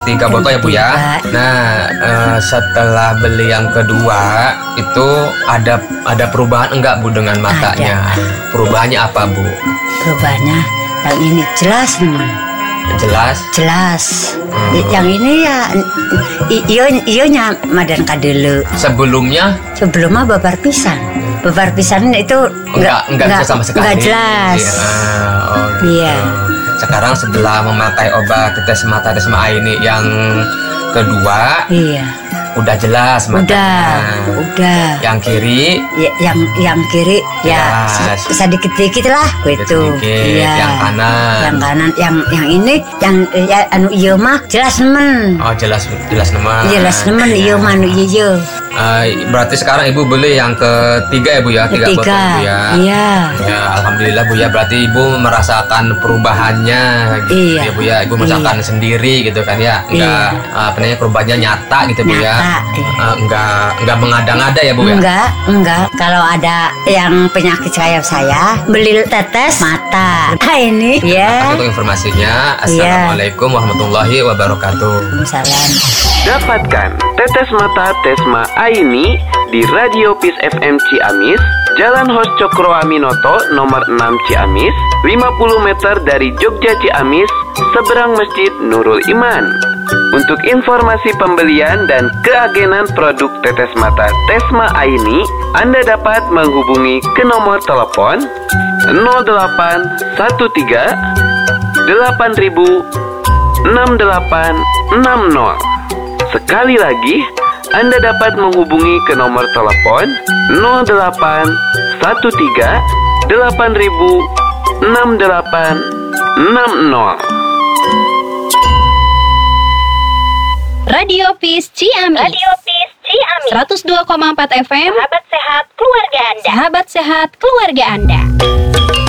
3 botol ya Bu ya. Nah setelah beli yang kedua itu ada perubahan enggak Bu dengan matanya? Perubahannya apa Bu? Perubahannya yang ini jelas teman. Jelas. Yang ini ya ionya madan kadelu. Sebelumnya babar pisan itu enggak bisa sama sekali. Enggak jelas. Iya. Sekarang setelah memakai obat tetes mata Desma Aini yang kedua, iya. Udah jelas matanya. Udah. Yang kiri? Ya, yang kiri ya sedikit-sedikit lah gitu. Iya. Yang kanan. Yang ini yang iya mah jelas nemen. Oh, jelas nemen. Jelas nemen iya mah iya. Berarti sekarang Ibu beli yang ketiga ya Bu ya? 3 botol Bu ya? Iya. Ya, alhamdulillah Bu ya. Berarti Ibu merasakan perubahannya gitu ya Bu ya. Ibu merasakan sendiri gitu kan ya. Enggak perubahannya nyata gitu Bu ya. Enggak mengada-ngada ya Bu ya? Enggak. Kalau ada yang penyakit kayak saya, beli tetes mata. Ini ya. Untuk informasinya, Assalamualaikum warahmatullahi wabarakatuh. Waalaikumsalam. Dapatkan tetes mata Desma Aini di Radio Peace FM Ciamis, Jalan Hos Cokro Aminoto nomor 6 Ciamis, 50 meter dari Jogja Ciamis, seberang Masjid Nurul Iman. Untuk informasi pembelian dan keagenan produk tetes mata Desma Aini, Anda dapat menghubungi ke nomor telepon 0813 8000 6860. Sekali lagi, Anda dapat menghubungi ke nomor telepon 0813 8000 6860. Radio Peace Ciamis 102,4 FM. Sahabat sehat keluarga Anda. Sahabat sehat keluarga Anda.